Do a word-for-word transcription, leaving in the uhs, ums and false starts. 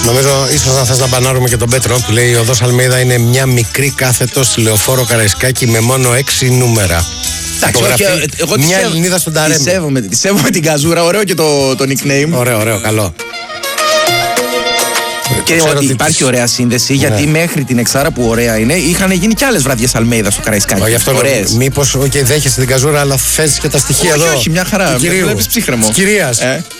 Νομίζω ίσως να θες να μπανάρουμε και τον Πέτρο που λέει: η οδός Αλμέιδα είναι μια μικρή κάθετος λεωφόρο Καραϊσκάκη με μόνο έξι νούμερα. Εντάξει, όχι, εγώ μια τη Ελληνίδα στον Ταρέμι. Τη σέβομαι, τη σέβομαι την καζούρα, ωραίο και το, το nickname. Ωραίο, ωραίο, καλό. Και ότι ότι υπάρχει της... ωραία σύνδεση, ναι. Γιατί μέχρι την εξάρα που ωραία είναι, είχαν γίνει και άλλες βραδιές Αλμέιδα στο Καραϊσκάκι. Γι' αυτό μήπως okay, δέχεσαι την καζούρα, αλλά θες και τα στοιχεία όχι, εδώ. Όχι, μια χαρά. Βλέπεις ψύχρεμο. Κυρίας. Ε.